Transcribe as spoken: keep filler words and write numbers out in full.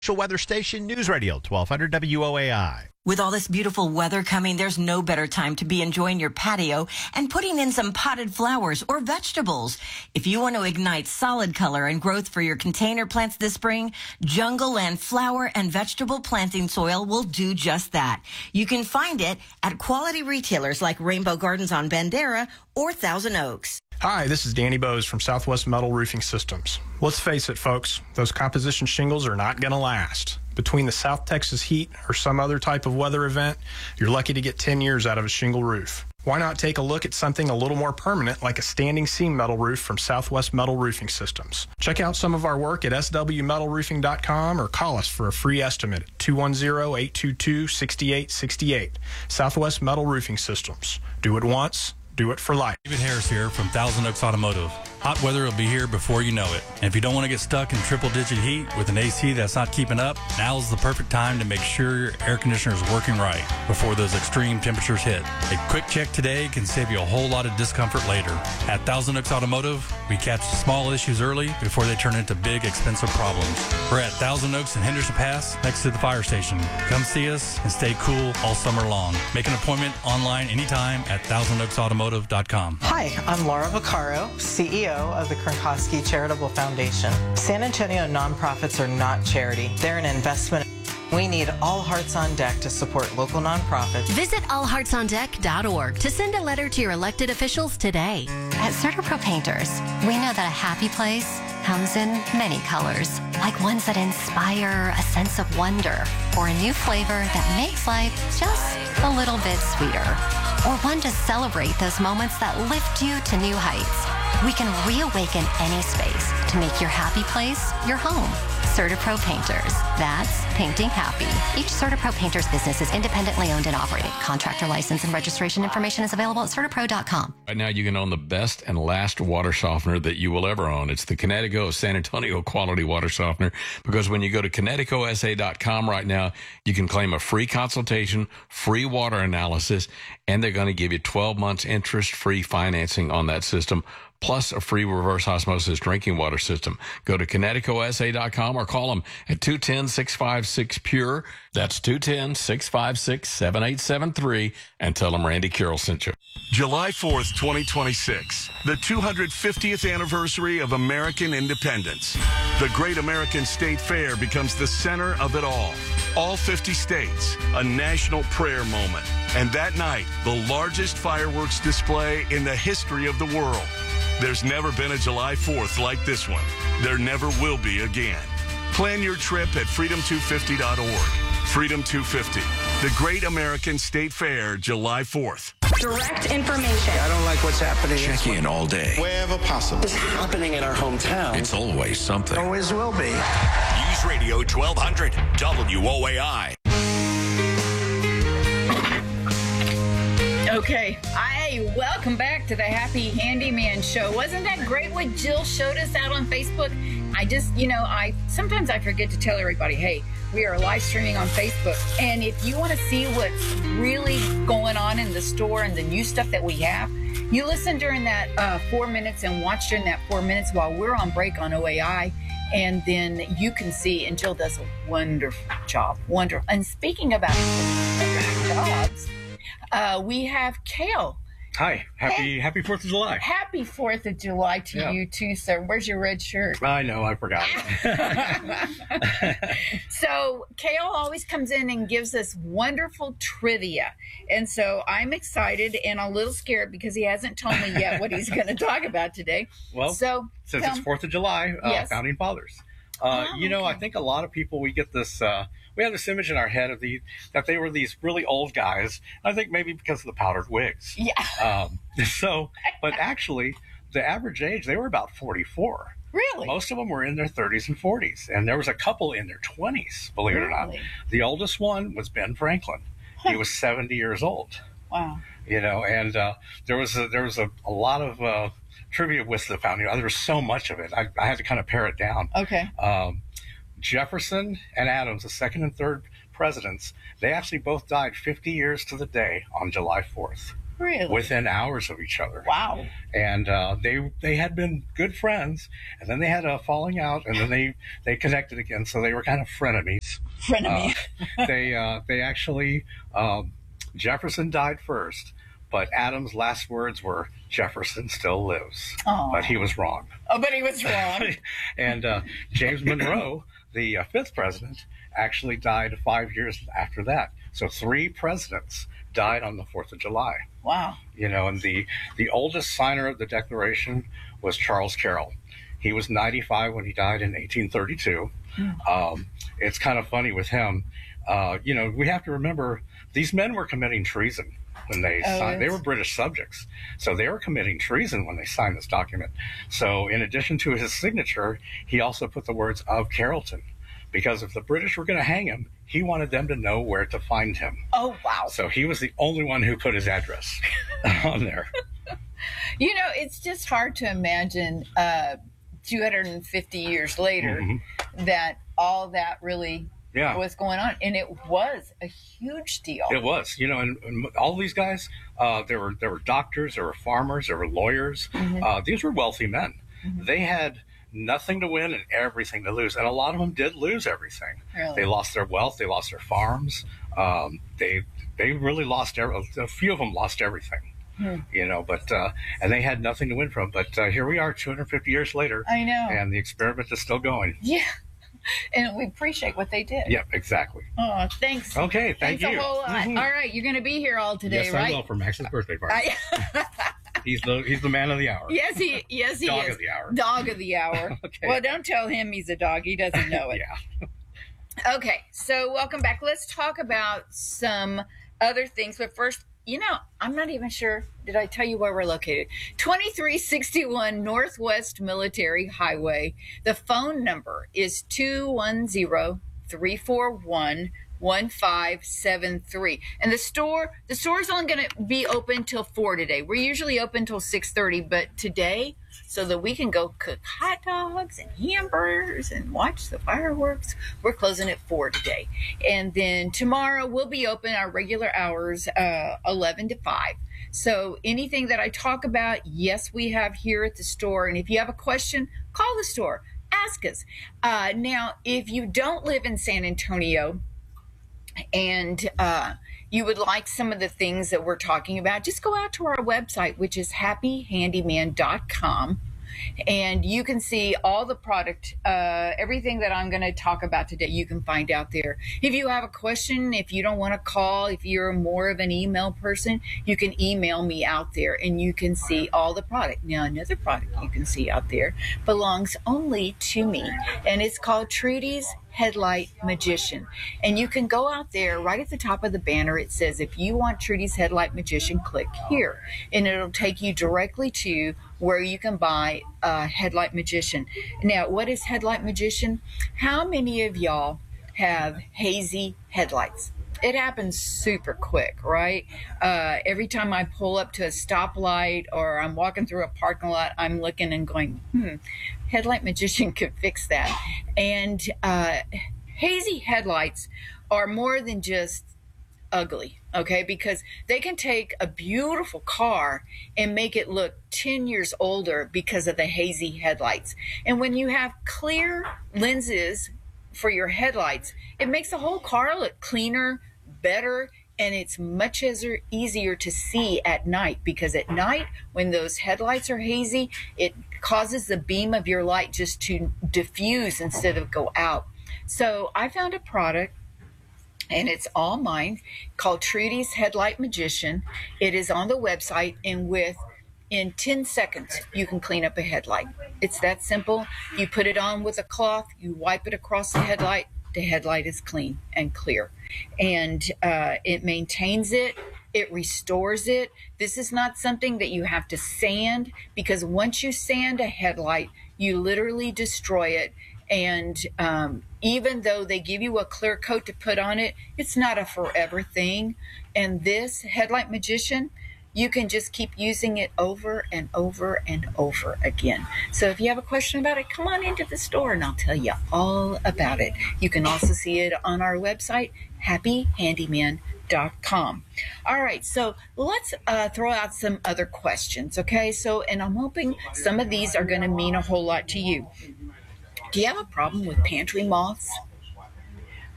Weather Station News Radio, twelve hundred W O A I. With all this beautiful weather coming, there's no better time to be enjoying your patio and putting in some potted flowers or vegetables. If you want to ignite solid color and growth for your container plants this spring, Jungle Land flower and vegetable planting soil will do just that. You can find it at quality retailers like Rainbow Gardens on Bandera or Thousand Oaks. Hi, this is Danny Bose from Southwest Metal Roofing Systems. Let's face it, folks, those composition shingles are not going to last. Between the South Texas heat or some other type of weather event, you're lucky to get ten years out of a shingle roof. Why not take a look at something a little more permanent like a standing seam metal roof from Southwest Metal Roofing Systems? Check out some of our work at S W metal roofing dot com or call us for a free estimate at two one zero, eight two two, six eight six eight. Southwest Metal Roofing Systems. Do it once, do it for life. David Harris here from Thousand Oaks Automotive. Hot weather will be here before you know it. And if you don't want to get stuck in triple-digit heat with an A C that's not keeping up, now's the perfect time to make sure your air conditioner is working right before those extreme temperatures hit. A quick check today can save you a whole lot of discomfort later. At Thousand Oaks Automotive, we catch small issues early before they turn into big, expensive problems. We're at Thousand Oaks in Henderson Pass, next to the fire station. Come see us and stay cool all summer long. Make an appointment online anytime at thousand oaks automotive dot com. Hi, I'm Laura Vaccaro, C E O of the Kronkowski Charitable Foundation. San Antonio nonprofits are not charity. They're an investment. We need all hearts on deck to support local nonprofits. Visit all hearts on deck dot org to send a letter to your elected officials today. At CertaPro Painters, we know that a happy place comes in many colors, like ones that inspire a sense of wonder, or a new flavor that makes life just a little bit sweeter, or one to celebrate those moments that lift you to new heights. We can reawaken any space to make your happy place your home. CertaPro Painters. That's painting happy. Each CertaPro Painters business is independently owned and operated. Contractor license and registration information is available at CertaPro dot com. Right now, you can own the best and last water softener that you will ever own. It's the Kinetico San Antonio Quality Water Softener, because when you go to Kinetico S A dot com right now, you can claim a free consultation, free water analysis, and they're going to give you twelve months interest-free financing on that system, plus a free reverse osmosis drinking water system. Go to Kinetico S A dot com or call them at two one zero, six five six, P U R E. That's two one zero, six five six, seven eight seven three, and tell them Randy Carroll sent you. July fourth, twenty twenty-six, the two hundred fiftieth anniversary of American independence. The Great American State Fair becomes the center of it all. All fifty states, a national prayer moment. And that night, the largest fireworks display in the history of the world. There's never been a July fourth like this one. There never will be again. Plan your trip at freedom two fifty dot org. Freedom two fifty, the Great American State Fair, July fourth. Direct information. I don't like what's happening. Check in all day. Wherever possible. It's happening in our hometown. It's always something. Always will be. News Radio twelve hundred W O A I. Okay, hi, welcome back to the Happy Handyman Show. Wasn't that great what Jill showed us out on Facebook? I just, you know, I sometimes I forget to tell everybody, hey, we are live streaming on Facebook. And if you want to see what's really going on in the store and the new stuff that we have, you listen during that uh, four minutes and watch during that four minutes while we're on break on O A I. And then you can see, and Jill does a wonderful job, wonderful. And speaking about jobs, Uh, we have Cale. Hi. Happy hey. Happy fourth of July. Happy fourth of July to yeah. you too, sir. Where's your red shirt? I know, I forgot. So Cale always comes in and gives us wonderful trivia. And so I'm excited and a little scared because he hasn't told me yet what he's going to talk about today. Well, so since it's fourth of July, uh, yes. Founding Fathers. Uh, oh, you know, okay. I think a lot of people, we get this, uh, we have this image in our head of the, that they were these really old guys. I think maybe because of the powdered wigs. Yeah. Um, so, but actually, the average age, they were about forty-four. Really? Most of them were in their thirties and forties. And there was a couple in their twenties, believe really? it or not. The oldest one was Ben Franklin. Huh. He was seventy years old. Wow. You know, and uh, there was a, there was a, a lot of uh, trivia with the founding. There was so much of it. I, I had to kind of pare it down. Okay. Um, Jefferson and Adams, the second and third presidents, they actually both died fifty years to the day on July fourth. Really? Within hours of each other. Wow. And uh, they they had been good friends, and then they had a falling out, and then they, they connected again, so they were kind of frenemies. Frenemies. Uh, they, uh, they actually, um, Jefferson died first, but Adams' last words were, Jefferson still lives. Aww. But he was wrong. Oh, but he was wrong. And uh, James Monroe, the uh, fifth president, actually died five years after that. So three presidents died on the fourth of July. Wow. You know, and the, the oldest signer of the Declaration was Charles Carroll. He was ninety-five when he died in eighteen thirty-two. Mm. Um, it's kind of funny with him. Uh, you know, we have to remember these men were committing treason when they oh, signed. Yes. They were British subjects. So they were committing treason when they signed this document. So in addition to his signature, he also put the words of Carrollton. Because if the British were going to hang him, he wanted them to know where to find him. Oh, wow. So he was the only one who put his address on there. You know, it's just hard to imagine uh, two hundred fifty years later mm-hmm. that all that really yeah. was going on. And it was a huge deal. It was. You know, and, and all these guys, uh, there were there were doctors, there were farmers, there were lawyers. Mm-hmm. Uh, these were wealthy men. Mm-hmm. They had nothing to win and everything to lose. And a lot of them did lose everything. Really? They lost their wealth. They lost their farms. Um, they they really lost, every, a few of them lost everything, hmm. you know, but, uh, and they had nothing to win from. But uh, here we are two hundred fifty years later. I know. And the experiment is still going. Yeah. And we appreciate what they did. Yep, exactly. Oh, thanks. Okay, thank thanks you. Thanks a whole lot. Mm-hmm. All right, you're going to be here all today, yes, right? Yes, I will, for Max's birthday party. I- He's the he's the man of the hour. Yes, he yes he dog is. Dog of the hour. Dog of the hour. Okay. Well, don't tell him he's a dog. He doesn't know it. Yeah. Okay, so welcome back. Let's talk about some other things. But first, you know, I'm not even sure. Did I tell you where we're located? twenty-three sixty-one Northwest Military Highway. The phone number is two one zero, three four one, one five seven three. And the store, the store is only going to be open till four today. We're usually open till six thirty, but today, so that we can go cook hot dogs and hamburgers and watch the fireworks, we're closing at four today. And then tomorrow we'll be open our regular hours, uh, eleven to five. So anything that I talk about, yes, we have here at the store. And if you have a question, call the store, ask us. Uh, now, if you don't live in San Antonio, and uh, you would like some of the things that we're talking about, just go out to our website, which is happy handyman dot com. And you can see all the product, uh, everything that I'm going to talk about today, you can find out there. If you have a question, if you don't want to call, if you're more of an email person, you can email me out there and you can see all the product. Now, another product you can see out there belongs only to me, and it's called Trudy's Headlight Magician. And you can go out there right at the top of the banner. It says, if you want Trudy's Headlight Magician, click here. And it'll take you directly to where you can buy a Headlight Magician. Now, what is Headlight Magician? How many of y'all have hazy headlights? It happens super quick, right? Uh, every time I pull up to a stoplight or I'm walking through a parking lot, I'm looking and going, hmm, Headlight Magician could fix that. And uh, hazy headlights are more than just ugly, okay? Because they can take a beautiful car and make it look ten years older because of the hazy headlights. And when you have clear lenses for your headlights, it makes the whole car look cleaner, better, and it's much easier to see at night, because at night when those headlights are hazy, it causes the beam of your light just to diffuse instead of go out. So I found a product, and it's all mine, called Trudy's Headlight Magician. It is on the website, and with in ten seconds, you can clean up a headlight. It's that simple. You put it on with a cloth, you wipe it across the headlight, the headlight is clean and clear. And uh, it maintains it. It restores it. This is not something that you have to sand, because once you sand a headlight, you literally destroy it. And um, even though they give you a clear coat to put on it, it's not a forever thing. And this Headlight Magician, you can just keep using it over and over and over again. So if you have a question about it, come on into the store and I'll tell you all about it. You can also see it on our website, happy handyman dot com. All right, so let's uh, throw out some other questions, okay? So, and I'm hoping some of these are going to mean a whole lot to you. Do you have a problem with pantry moths?